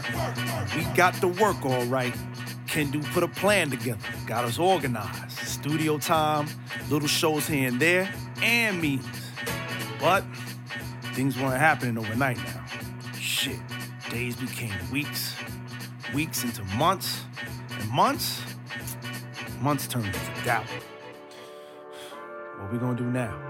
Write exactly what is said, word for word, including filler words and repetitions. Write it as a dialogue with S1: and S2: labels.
S1: We got the work all right. Kendu put a plan together, got us organized. Studio time, little shows here and there, and meetings. But things weren't happening overnight now. Shit, days became weeks, weeks into months, and months, months turned into doubt. What we gonna do now?